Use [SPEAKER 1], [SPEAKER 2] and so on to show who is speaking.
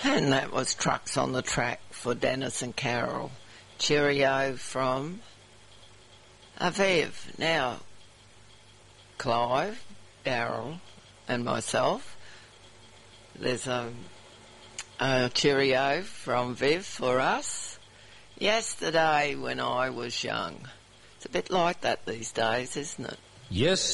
[SPEAKER 1] And that was Trucks on the Track for Dennis and Carol. Cheerio from Aviv. Now, Clive, Daryl and myself, there's a cheerio from Viv for us. Yesterday when I was young. It's a bit like that these days, isn't it?
[SPEAKER 2] Yes.